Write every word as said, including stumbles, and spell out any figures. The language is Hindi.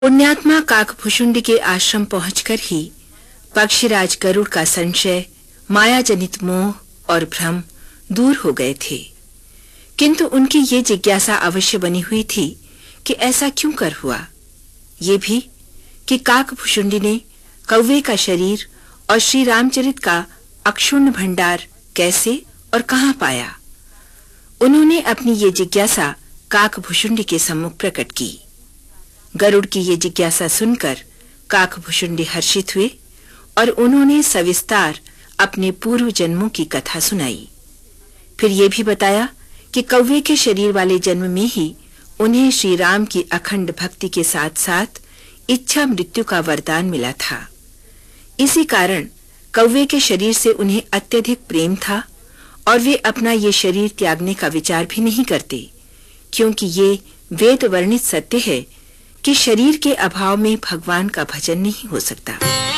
पुण्यात्मा काकभुशुंडी के आश्रम पहुंचकर ही पक्षीराज गरुड़ का संशय, मायाजनित मोह और भ्रम दूर हो गए थे, किंतु उनकी ये जिज्ञासा अवश्य बनी हुई थी कि ऐसा क्यों कर हुआ, ये भी कि काकभुशुंडी ने कौवे का शरीर और श्री रामचरित का अक्षुण्ण भंडार कैसे और कहां पाया। उन्होंने अपनी ये जिज्ञासा काकभुशुंडी के सम्मुख प्रकट की। गरुड़ की ये जिज्ञासा सुनकर काकभुशुंडी हर्षित हुए और उन्होंने सविस्तार अपने पूर्व जन्मों की कथा सुनाई। फिर ये भी बताया कि कौवे के शरीर वाले जन्म में ही उन्हें श्री राम की अखंड भक्ति के साथ साथ इच्छा मृत्यु का वरदान मिला था। इसी कारण कौवे के शरीर से उन्हें अत्यधिक प्रेम था और वे अपना ये शरीर त्यागने का विचार भी नहीं करते, क्योंकि ये वेद वर्णित सत्य है कि शरीर के अभाव में भगवान का भजन नहीं हो सकता।